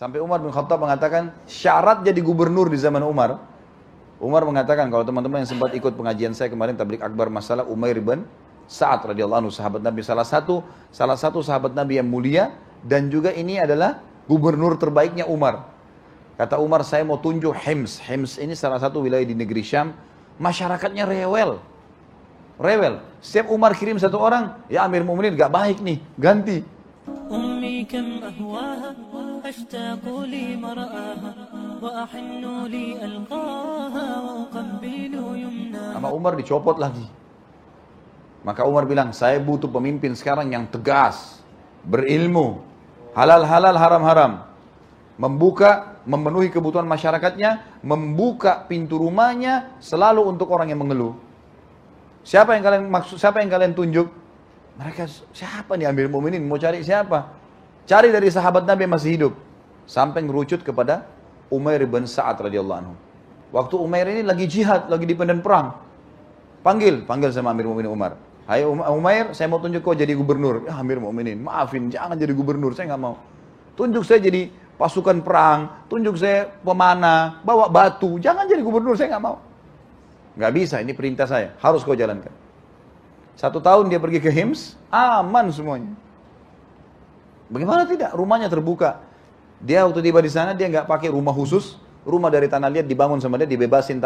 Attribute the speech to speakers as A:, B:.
A: Sampai Umar bin Khattab mengatakan syarat jadi gubernur di zaman Umar. Umar mengatakan, kalau teman-teman yang sempat ikut pengajian saya kemarin tablik akbar masalah Umair bin Sa'ad radhiyallahu anhu, sahabat Nabi, salah satu sahabat Nabi yang mulia, dan juga ini adalah gubernur terbaiknya Umar. Kata Umar, saya mau tunjuk Hims. Hims ini salah satu wilayah di negeri Syam, masyarakatnya rewel. Rewel. Setiap Umar kirim satu orang, ya Amir Mu'minin gak baik nih, ganti. Sama Umar dicopot lagi. Maka Umar bilang, saya butuh pemimpin sekarang yang tegas, berilmu, halal-halal, haram-haram, membuka, memenuhi kebutuhan masyarakatnya, membuka pintu rumahnya selalu untuk orang yang mengeluh. Siapa yang kalian maksud? Siapa yang kalian tunjuk? Mereka, siapa nih Amir Mu'minin? Mau cari siapa? Cari dari sahabat Nabi yang masih hidup. Sampai ngerucut kepada Umair bin Sa'ad radhiyallahu anhu. Waktu Umair ini lagi jihad, lagi di medan perang. Panggil sama Amir Mu'minin Umar. Hai Umair, saya mau tunjuk kau jadi gubernur. Ya Amir Mu'minin, maafin, jangan jadi gubernur, saya nggak mau. Tunjuk saya jadi pasukan perang, tunjuk saya pemanah, bawa batu, jangan jadi gubernur, saya nggak mau. Nggak bisa, ini perintah saya, harus kau jalankan. 1 tahun dia pergi ke Hims, aman semuanya. Bagaimana tidak? Rumahnya terbuka. Dia waktu tiba di sana, dia nggak pakai rumah khusus, rumah dari tanah liat dibangun sama dia, dibebasin